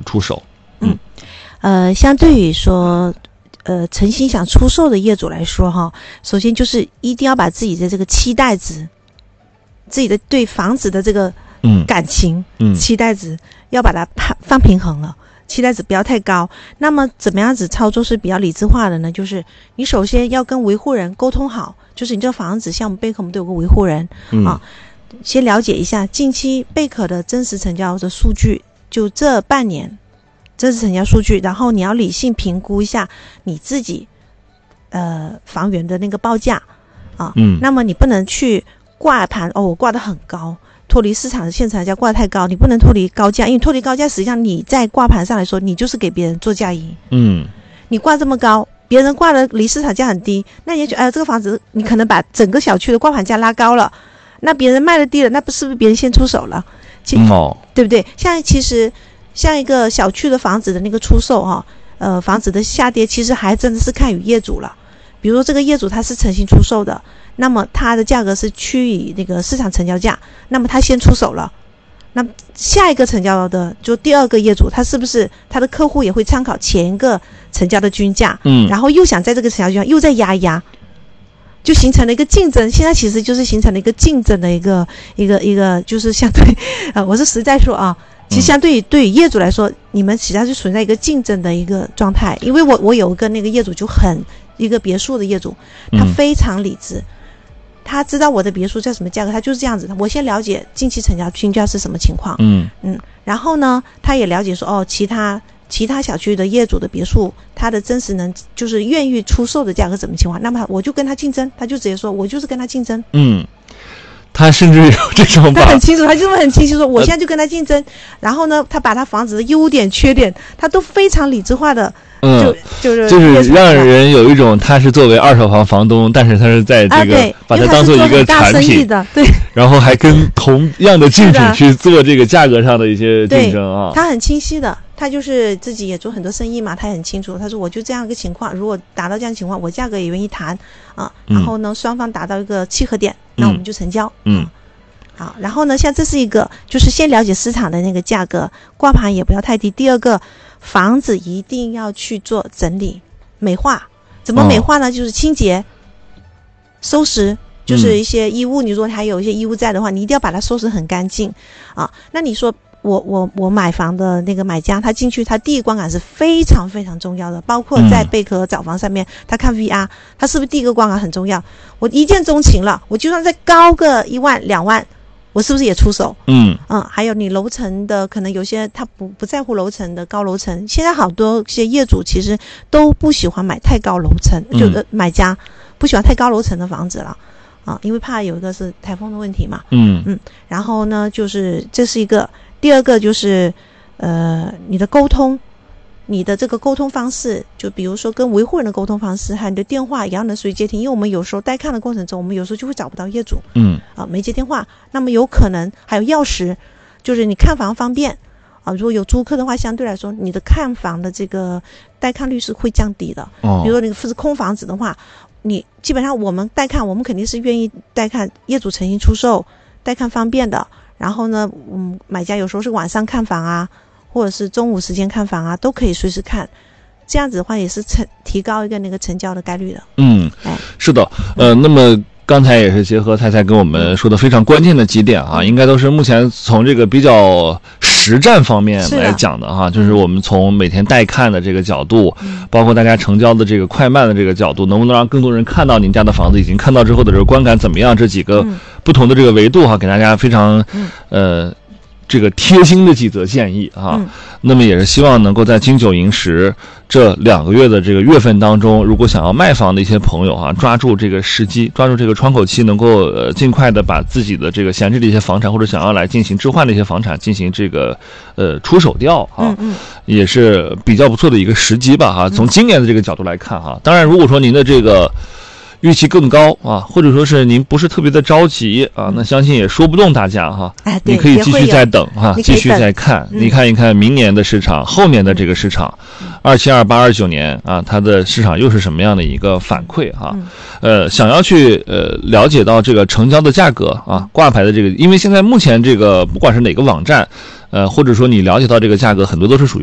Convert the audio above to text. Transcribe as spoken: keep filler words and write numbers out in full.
出手？ 嗯，呃，相对于说，呃，诚心想出售的业主来说，哈，首先就是一定要把自己的这个期待值，自己的对房子的这个嗯感情、 嗯期待值要把它放放平衡了。期待值不要太高。那么怎么样子操作是比较理智化的呢？就是你首先要跟维护人沟通好，就是你这个房子，像我们贝壳我们都有个维护人、嗯、啊，先了解一下近期贝壳的真实成交的数据，就这半年真实成交数据，然后你要理性评估一下你自己呃房源的那个报价啊， 嗯， 那么你不能去挂盘哦，我挂得很高。脱离市场的现成价挂得太高，你不能脱离高价，因为脱离高价，实际上你在挂盘上来说，你就是给别人做价赢。 嗯， 你挂这么高，别人挂的离市场价很低，那你也觉得，哎、呃，这个房子你可能把整个小区的挂盘价拉高了，那别人卖的低了，那不是不是别人先出手了？ 哦， 对不对？像其实像一个小区的房子的那个出售哈、哦，呃，房子的下跌，其实还真的是看与业主了。比如说这个业主他是诚心出售的。那么它的价格是趋于那个市场成交价，那么他先出手了，那下一个成交的就第二个业主，他是不是他的客户也会参考前一个成交的均价， 嗯，然后又想在这个成交均价又再压一压，就形成了一个竞争。现在其实就是形成了一个竞争的一个一个一个，就是相对呃，我是实在说啊，其实相对于对于业主来说，你们实际上是存在一个竞争的一个状态。因为我我有一个那个业主就很一个别墅的业主，他非常理智。嗯，他知道我的别墅在什么价格，他就是这样子的。我先了解近期成交均价是什么情况， 嗯嗯，然后呢，他也了解说，哦，其他其他小区的业主的别墅，他的真实能就是愿意出售的价格怎么情况，那么我就跟他竞争，他就直接说，我就是跟他竞争， 嗯，他甚至有这种， 他很清楚，他就是很清晰说，我现在就跟他竞争，然后呢，他把他房子的优点、缺点，他都非常理智化的。 嗯， 就就是就是让人有一种他是作为二手房房东，但是他是在这个、啊、把它当做一个产品的，对， 然后还跟同样的竞品去做这个价格上的一些竞争啊。 他很清晰的，他就是自己也做很多生意嘛，他也很清楚。他说我就这样一个情况，如果达到这样的情况，我价格也愿意谈啊。然后呢，双方达到一个契合点，那我们就成交。 嗯。 好，然后呢，像这是一个，就是先了解市场的那个价格，挂盘也不要太低。第二个，房子一定要去做整理、美化。怎么美化呢？哦、就是清洁、收拾，就是一些衣物。嗯、你如果还有一些衣物在的话，你一定要把它收拾很干净啊。那你说，我我我买房的那个买家，他进去，他第一观感是非常非常重要的，包括在贝壳找房上面，嗯、他看 V R， 他是不是第一个观感很重要？我一见钟情了，我就算再高个一万两万。我是不是也出手？ 嗯嗯，还有你楼层的，可能有些他不不在乎楼层的高楼层。现在好多些业主其实都不喜欢买太高楼层，嗯、就买家不喜欢太高楼层的房子了啊，因为怕有一个是台风的问题嘛。 嗯嗯，然后呢，就是这是一个，第二个就是呃你的沟通。你的这个沟通方式，就比如说跟维护人的沟通方式，还有你的电话也要能随接听，因为我们有时候带看的过程中，我们有时候就会找不到业主， 嗯， 啊，没接电话，那么有可能还有钥匙，就是你看房方便，啊，如果有租客的话，相对来说你的看房的这个带看率是会降低的。 哦， 比如说你是空房子的话，你基本上我们带看，我们肯定是愿意带看，业主诚心出售，带看方便的。然后呢，嗯，买家有时候是晚上看房啊。或者是中午时间看房啊，都可以随时看，这样子的话也是成提高一个那个成交的概率的。 嗯，哎，是的，呃，那么刚才也是结合太太跟我们说的非常关键的几点啊，嗯、应该都是目前从这个比较实战方面来讲的哈，就是我们从每天带看的这个角度，嗯、包括大家成交的这个快慢的这个角度，能不能让更多人看到您家的房子已经看到之后的这个观感怎么样？这几个不同的这个维度哈，给大家非常、嗯、呃。这个贴心的几则建议啊，嗯、那么也是希望能够在金九银十这两个月的这个月份当中，如果想要卖房的一些朋友啊，抓住这个时机，抓住这个窗口期，能够呃尽快的把自己的这个闲置的一些房产或者想要来进行置换的一些房产进行这个呃出手掉啊， 嗯嗯、 也是比较不错的一个时机吧哈。从今年的这个角度来看哈，当然如果说您的这个预期更高啊，或者说是您不是特别的着急啊，那相信也说不动大家哈。 哎， 你可以继续再等哈，继续再看， 嗯、 你看一看明年的市场，后年的这个市场，二七、二八、二九年啊，它的市场又是什么样的一个反馈哈？ 嗯、 呃，想要去呃了解到这个成交的价格啊，挂牌的这个，因为现在目前这个不管是哪个网站，呃，或者说你了解到这个价格，很多都是属于